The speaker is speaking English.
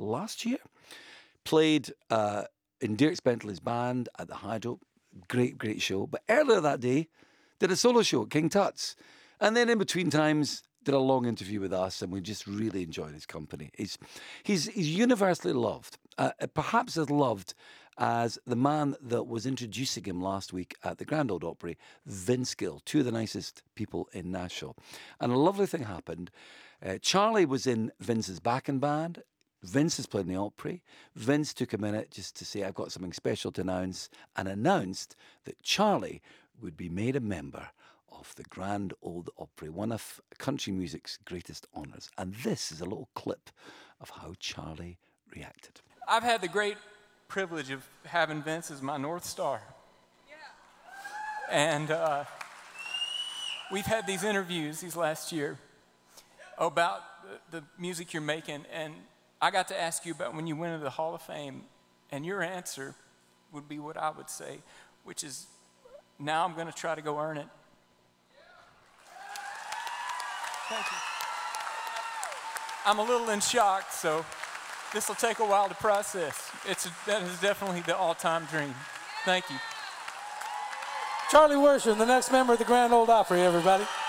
last year. Played in Dirk Bentley's band at the Hydro. Great show. But earlier that day, did a solo show at King Tut's. And then in between times, did a long interview with us, and we just really enjoyed his company. He's universally loved, perhaps as loved as the man that was introducing him last week at the Grand Ole Opry, Vince Gill, two of the nicest people in Nashville. And a lovely thing happened. Charlie was in Vince's backing band. Vince has played in the Opry. Vince took a minute just to say, I've got something special to announce, and announced that Charlie would be made a member of the Grand Ole Opry, one of country music's greatest honours. And this is a little clip of how Charlie reacted. I've had the great privilege of having Vince as my North Star. Yeah. And we've had these interviews these last year about the music you're making, and I got to ask you about when you went into the Hall of Fame, and your answer would be what I would say, which is, now I'm going to try to go earn it. Thank you. I'm a little in shock, so this will take a while to process. That is definitely the all-time dream. Thank you. Charlie Worsham, the next member of the Grand Ole Opry, everybody.